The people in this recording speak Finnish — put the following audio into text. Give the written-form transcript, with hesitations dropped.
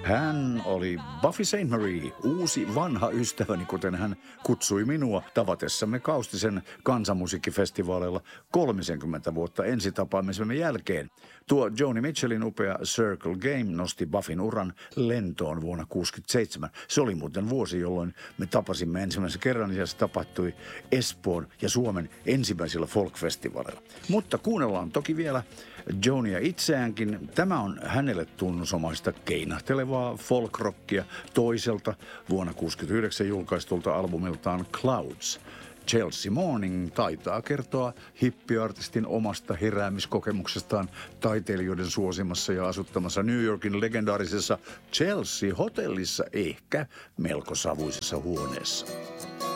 Hän oli Buffy St. Marie, uusi vanha ystäväni, kuten hän kutsui minua tavatessamme Kaustisen kansanmusiikkifestivaaleilla 30 vuotta ensitapaamisemme jälkeen. Tuo Joni Mitchellin upea Circle Game nosti Buffyn uran lentoon vuonna 1967. Se oli muuten vuosi, jolloin me tapasimme ensimmäisen kerran ja se tapahtui Espoon ja Suomen ensimmäisillä folkfestivaaleilla. Mutta kuunnellaan toki vielä Jonia itseäänkin. Tämä on hänelle tunnusomaista keinahtelevaa folkrockia toiselta vuonna 1969 julkaistulta albumiltaan Clouds. Chelsea Morning taitaa kertoa hippiartistin omasta heräämiskokemuksestaan taiteilijoiden suosimassa ja asuttamassa New Yorkin legendaarisessa Chelsea-hotellissa, ehkä melko savuisessa huoneessa.